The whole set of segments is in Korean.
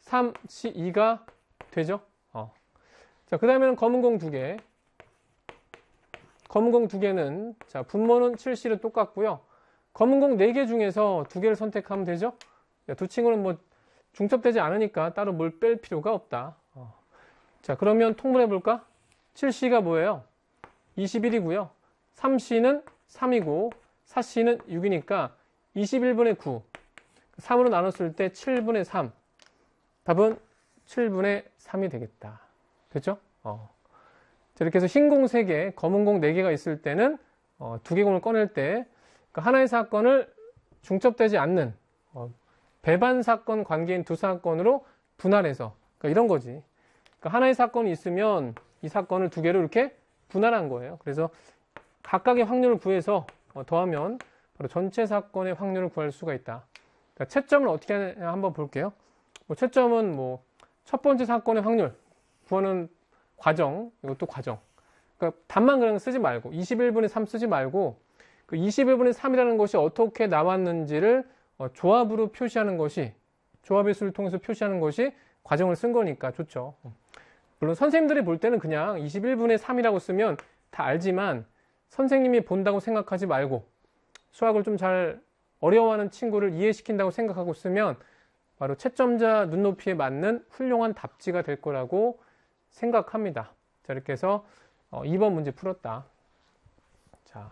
3, C, 2가 되죠. 자, 그 다음에는 검은 공 2개. 검은 공 2개는, 자, 분모는 7C로 똑같고요. 검은 공 4개 중에서 2개를 선택하면 되죠. 두 친구는 뭐 중첩되지 않으니까 따로 뭘 뺄 필요가 없다. 자, 그러면 통분해 볼까? 7C가 뭐예요? 21이고요. 3C는 3이고 4C는 6이니까 21분의 9. 3으로 나눴을 때 7분의 3. 답은 7분의 3이 되겠다. 됐죠? 자, 이렇게 해서 흰 공 3개, 검은 공 4개가 있을 때는 2개 공을 꺼낼 때 그러니까 하나의 사건을 중첩되지 않는 배반 사건 관계인 두 사건으로 분할해서 그러니까 이런 거지. 그러니까 하나의 사건이 있으면 이 사건을 2개로 이렇게 분할한 거예요. 그래서 각각의 확률을 구해서 더하면 바로 전체 사건의 확률을 구할 수가 있다. 그러니까 채점을 어떻게 하냐 한번 볼게요. 채점은 뭐 첫 번째 사건의 확률 구하는 과정, 이것도 과정. 그러니까 답만 그냥 쓰지 말고 21분의 3 쓰지 말고 그 21분의 3이라는 것이 어떻게 나왔는지를 조합으로 표시하는 것이 조합의 수를 통해서 표시하는 것이 과정을 쓴 거니까 좋죠. 물론 선생님들이 볼 때는 그냥 21분의 3이라고 쓰면 다 알지만 선생님이 본다고 생각하지 말고 수학을 좀 잘 어려워하는 친구를 이해시킨다고 생각하고 쓰면 바로 채점자 눈높이에 맞는 훌륭한 답지가 될 거라고 생각합니다. 자, 이렇게 해서 2번 문제 풀었다. 자,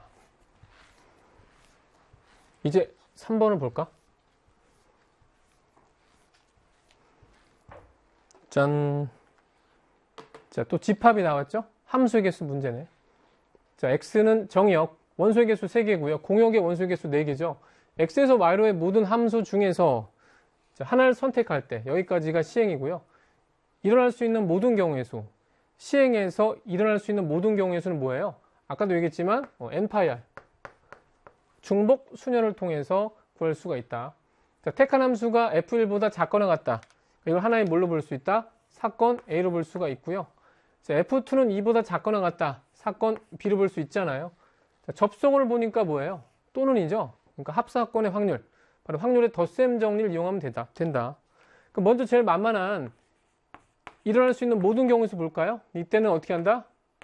이제 3번을 볼까? 짠. 자, 또 집합이 나왔죠? 함수의 개수 문제네. 자, x는 정역, 원소의 개수 3개고요. 공역의 원소의 개수 4개죠. x에서 y로의 모든 함수 중에서 하나를 선택할 때 여기까지가 시행이고요. 일어날 수 있는 모든 경우의 수. 시행에서 일어날 수 있는 모든 경우의 수는 뭐예요? 아까도 얘기했지만 n파이 중복 수녀를 통해서 구할 수가 있다. 자, 택한 함수가 f1보다 작거나 같다. 이걸 하나의 뭘로 볼 수 있다? 사건 A로 볼 수가 있고요. 자, f2는 2보다 작거나 같다. 사건 B로 볼 수 있잖아요. 자, 접속을 보니까 뭐예요? 또는이죠. 그러니까 합사건의 확률. 바로 확률의 덧셈 정리를 이용하면 된다. 그럼 먼저 제일 만만한 일어날 수 있는 모든 경우의 수 볼까요? 이때는 어떻게 한다?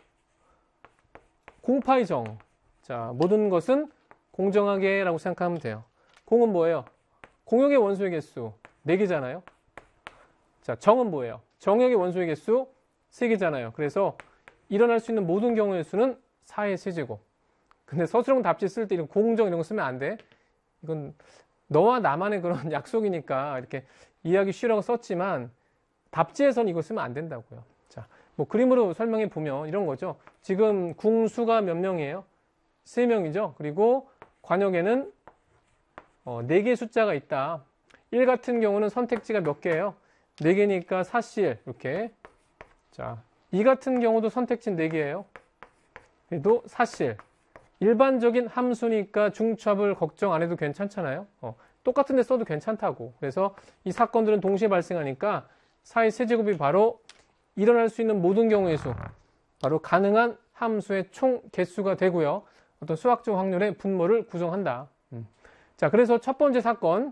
공파의 정. 자, 모든 것은 공정하게 라고 생각하면 돼요. 공은 뭐예요? 공역의 원소의 개수 4개잖아요. 자, 정은 뭐예요? 정역의 원소의 개수 3개잖아요. 그래서 일어날 수 있는 모든 경우의 수는 4의 세제곱. 근데 서술형 답지 쓸 때 이런 공정 이런 거 쓰면 안 돼. 이건 너와 나만의 그런 약속이니까 이렇게 이해하기 쉬우라고 썼지만 답지에서는 이거 쓰면 안 된다고요. 자, 뭐 그림으로 설명해 보면 이런 거죠. 지금 궁수가 몇 명이에요? 3명이죠. 그리고 관역에는 4개의 숫자가 있다. 1 같은 경우는 선택지가 몇 개예요? 4개니까 4C1 이렇게. 자, 2 같은 경우도 선택지는 4개예요. 그래도 4C1. 일반적인 함수니까 중첩을 걱정 안 해도 괜찮잖아요. 똑같은 데 써도 괜찮다고. 그래서 이 사건들은 동시에 발생하니까 4의 세제곱이 바로 일어날 수 있는 모든 경우의 수, 바로 가능한 함수의 총 개수가 되고요. 어떤 수학적 확률의 분모를 구성한다. 자, 그래서 첫 번째 사건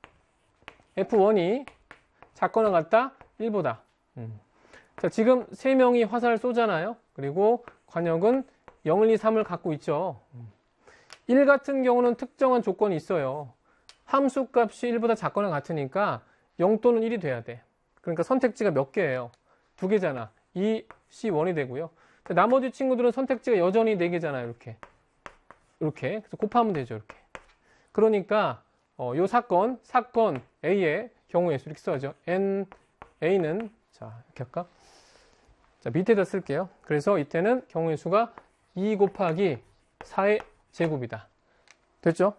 F1이 작거나 같다 1보다. 자, 지금 3명이 화살을 쏘잖아요. 그리고 관역은 0, 1, 2, 3을 갖고 있죠. 1 같은 경우는 특정한 조건이 있어요. 함수 값이 1보다 작거나 같으니까 0 또는 1이 돼야 돼. 그러니까 선택지가 몇 개예요? 2개잖아. 2, C1이 되고요. 나머지 친구들은 선택지가 여전히 4개잖아요. 이렇게. 그래서 곱하면 되죠. 이렇게. 그러니까 요 사건 A의 경우의 수 이렇게 써야죠. A는 자, 이렇게 할까? 자, 밑에다 쓸게요. 그래서 이때는 경우의 수가 2 곱하기 4의 제곱이다. 됐죠?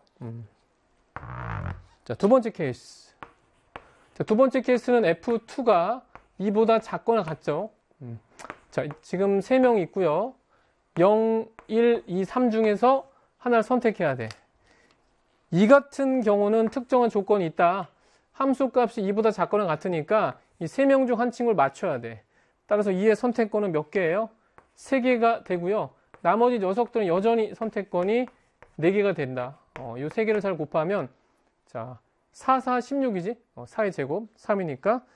자, 두 번째 케이스. 자, 두 번째 케이스는 F2가 2보다 작거나 같죠? 자, 지금 3명이 있고요. 0, 1, 2, 3 중에서 하나를 선택해야 돼. 이 같은 경우는 특정한 조건이 있다. 함수 값이 2보다 작거나 같으니까 이 3명 중 한 친구를 맞춰야 돼. 따라서 2의 선택권은 몇 개예요? 3개가 되고요. 나머지 녀석들은 여전히 선택권이 4개가 된다. 이 3개를 잘 곱하면 자, 4, 4, 16이지? 4의 제곱, 3이니까